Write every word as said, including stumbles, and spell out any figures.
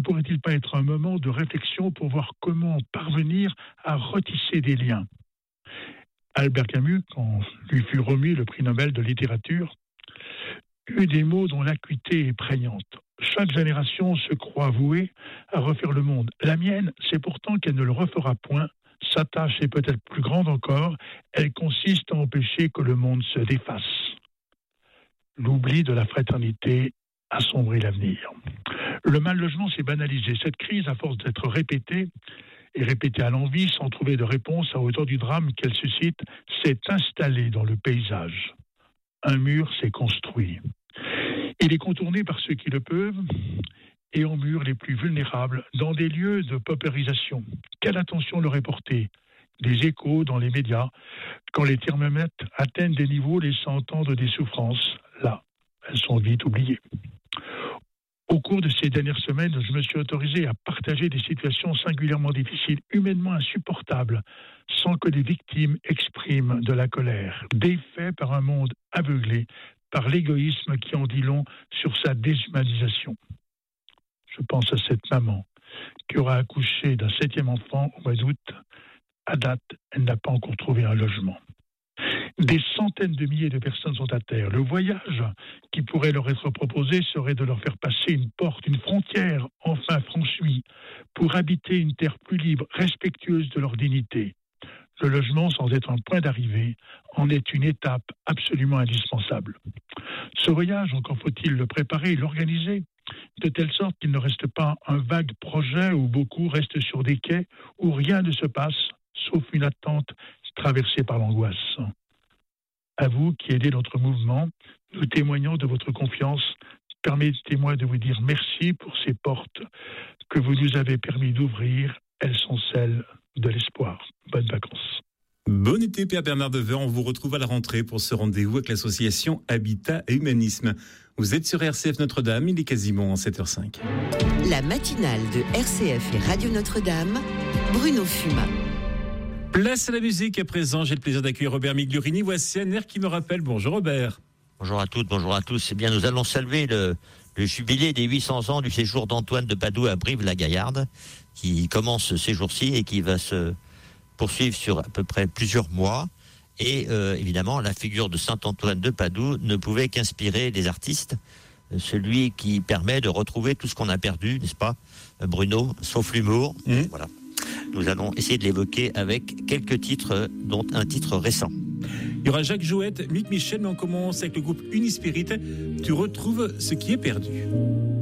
pourrait-il pas être un moment de réflexion pour voir comment parvenir à retisser des liens ? Albert Camus, quand lui fut remis le prix Nobel de littérature, eut des mots dont l'acuité est prégnante. Chaque génération se croit vouée à refaire le monde. La mienne, c'est pourtant qu'elle ne le refera point. Sa tâche est peut-être plus grande encore. Elle consiste à empêcher que le monde se défasse. L'oubli de la fraternité assombrit l'avenir. Le mal-logement s'est banalisé. Cette crise, à force d'être répétée, et répétée à l'envi, sans trouver de réponse à hauteur du drame qu'elle suscite, s'est installée dans le paysage. Un mur s'est construit. Il est contourné par ceux qui le peuvent et en mur les plus vulnérables, dans des lieux de paupérisation. Quelle attention leur est portée ? Des échos dans les médias, quand les thermomètres atteignent des niveaux laissant entendre des souffrances. Là, elles sont vite oubliées. Au cours de ces dernières semaines, je me suis autorisé à partager des situations singulièrement difficiles, humainement insupportables, sans que les victimes expriment de la colère, défaits par un monde aveuglé, par l'égoïsme qui en dit long sur sa déshumanisation. Je pense à cette maman qui aura accouché d'un septième enfant au mois d'août. À date, elle n'a pas encore trouvé un logement. Des centaines de milliers de personnes sont à terre. Le voyage qui pourrait leur être proposé serait de leur faire passer une porte, une frontière enfin franchie, pour habiter une terre plus libre, respectueuse de leur dignité. Le logement, sans être un point d'arrivée, en est une étape absolument indispensable. Ce voyage, encore faut-il le préparer et l'organiser, de telle sorte qu'il ne reste pas un vague projet où beaucoup restent sur des quais, où rien ne se passe, sauf une attente traversée par l'angoisse. À vous qui aidez notre mouvement, nous témoignons de votre confiance. Permettez-moi de vous dire merci pour ces portes que vous nous avez permis d'ouvrir. Elles sont celles de l'espoir. Bonnes vacances. Bon été, Père Bernard Deveur. On vous retrouve à la rentrée pour ce rendez-vous avec l'association Habitat et Humanisme. Vous êtes sur R C F Notre-Dame, il est quasiment sept heures cinq. La matinale de R C F et Radio Notre-Dame, Bruno Fumat. Place à la musique à présent. J'ai le plaisir d'accueillir Robert Migliorini. Voici un air qui me rappelle. Bonjour Robert. Bonjour à toutes, bonjour à tous. Eh bien, nous allons saluer le, le jubilé des huit cents ans du séjour d'Antoine de Padoue à Brive-la-Gaillarde, qui commence ces jours-ci et qui va se poursuivre sur à peu près plusieurs mois. Et euh, évidemment, la figure de saint Antoine de Padoue ne pouvait qu'inspirer les artistes, celui qui permet de retrouver tout ce qu'on a perdu, n'est-ce pas, Bruno, sauf l'humour. Mmh. Voilà. Nous allons essayer de l'évoquer avec quelques titres, dont un titre récent. Il y aura Jacques Jouette, Mick Michel, mais on commence avec le groupe Unispirit. Tu retrouves ce qui est perdu.